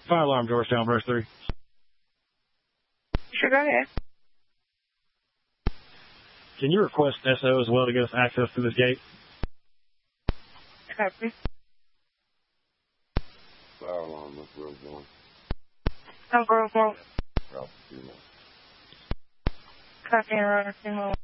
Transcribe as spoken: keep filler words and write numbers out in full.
Fire alarm, Georgetown, verse three. Sure, go ahead. Can you request S O as well to get us access to this gate? Copy. Fire alarm, that's Grove one. No, Grove one. Ralph, two more. Copy and runner, two more.